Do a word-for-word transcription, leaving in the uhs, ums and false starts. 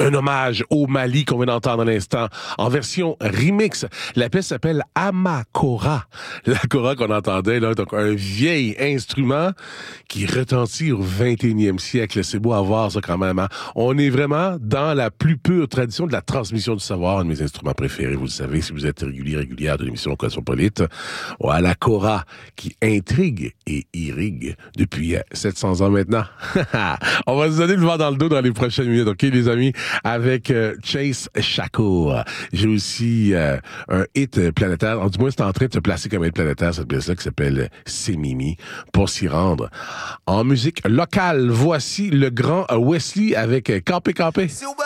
Un hommage au Mali qu'on vient d'entendre à l'instant en version remix. La pièce s'appelle Amakora. La kora qu'on entendait, là, donc un vieil instrument qui retentit au vingt et unième siècle. C'est beau à voir ça quand même. Hein? On est vraiment dans la plus pure tradition de la transmission du savoir. Un de mes instruments préférés, vous le savez, si vous êtes régulier, régulière de l'émission Cosmopolite. Voilà, la kora qui intrigue et irrigue depuis sept cents ans maintenant. On va se donner le vent dans le dos dans les prochaines minutes, ok les amis, avec euh, Chase Shakur. J'ai aussi euh, un hit planétaire, du moins c'est en train de se placer comme hit planétaire, cette pièce-là qui s'appelle C'est Mimi, pour s'y rendre. En musique locale, voici le grand Wesley avec Campé Campé.